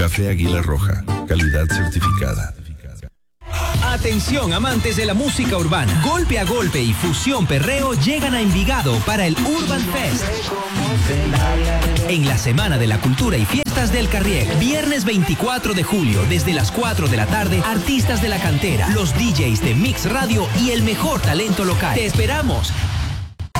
Café Águila Roja, calidad certificada. Atención, amantes de la música urbana. Golpe a Golpe y Fusión Perreo llegan a Envigado para el Urban Fest. En la Semana de la Cultura y Fiestas del Carrieg. Viernes 24 de julio, desde las 4 de la tarde, artistas de la cantera, los DJs de Mix Radio y el mejor talento local. ¡Te esperamos!